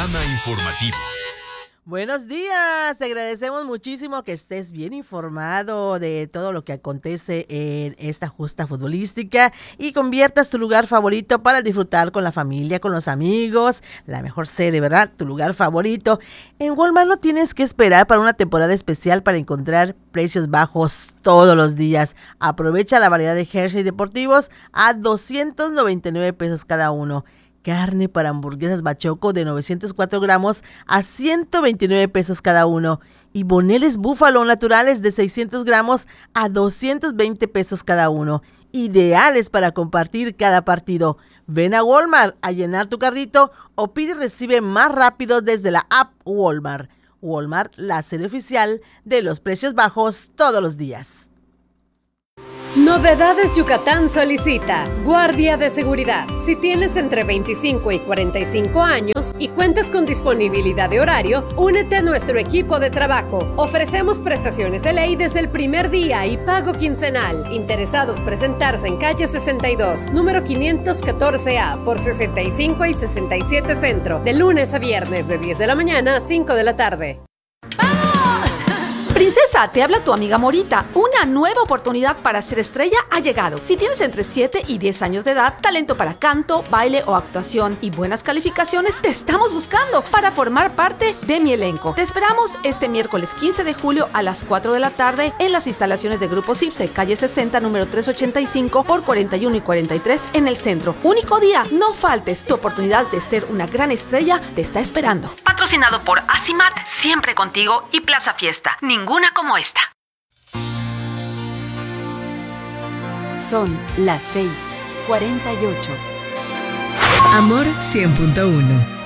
Panorama informativo. Buenos días, te agradecemos muchísimo que estés bien informado de todo lo que acontece en esta justa futbolística y conviertas tu lugar favorito para disfrutar con la familia, con los amigos, la mejor sede, ¿verdad? Tu lugar favorito. En Walmart no tienes que esperar para una temporada especial para encontrar precios bajos todos los días. Aprovecha la variedad de jerseys deportivos a 299 pesos cada uno. Carne para hamburguesas Bachoco de 904 gramos a 129 pesos cada uno. Y boneles búfalo naturales de 600 gramos a 220 pesos cada uno. Ideales para compartir cada partido. Ven a Walmart a llenar tu carrito o pide y recibe más rápido desde la app Walmart. Walmart, la serie oficial de los precios bajos todos los días. Novedades Yucatán solicita guardia de seguridad. Si tienes entre 25 y 45 años y cuentas con disponibilidad de horario, únete a nuestro equipo de trabajo. Ofrecemos prestaciones de ley desde el primer día y pago quincenal. Interesados presentarse en calle 62, número 514A, por 65 y 67 Centro, de lunes a viernes de 10 de la mañana a 5 de la tarde. Princesa, te habla tu amiga Morita. Una nueva oportunidad para ser estrella ha llegado. Si tienes entre 7 y 10 años de edad, talento para canto, baile o actuación y buenas calificaciones, te estamos buscando para formar parte de mi elenco. Te esperamos este miércoles 15 de julio a las 4 de la tarde en las instalaciones de Grupo CIPSE, calle 60, número 385 por 41 y 43 en el centro. Único día, no faltes. Tu oportunidad de ser una gran estrella te está esperando. Patrocinado por Asimat, siempre contigo, y Plaza Fiesta. Ninguna como esta. Son las 6:48. Amor 100.1.